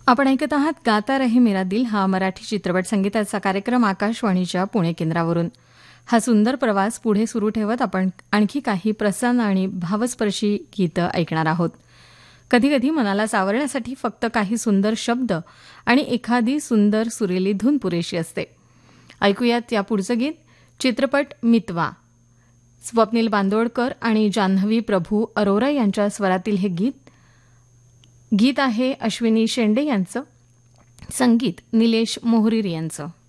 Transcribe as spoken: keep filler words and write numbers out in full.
आपण ऐकत आहात गाता रहे मेरा दिल हा मराठी चित्रपट संगीताचा कार्यक्रम आकाशवाणीच्या पुणे केंद्रावरून. हा सुंदर प्रवास पुढे सुरू ठेवत आपण आणखी काही प्रसन्न आणि भावस्पर्शी गीतं ऐकणार आहोत. कधीकधी मनाला सावरण्यासाठी फक्त काही सुंदर शब्द आणि एखादी सुंदर सुरेली धून पुरेशी असते. ऐकूयात या पुढचं गीत. चित्रपट मितवा. स्वप्नील बांदोडकर आणि जान्हवी प्रभू अरोरा यांच्या स्वरातील हे गीत. गीत आहे अश्विनी शेंडे यांचं, संगीत निलेश मोहरीर यांचं.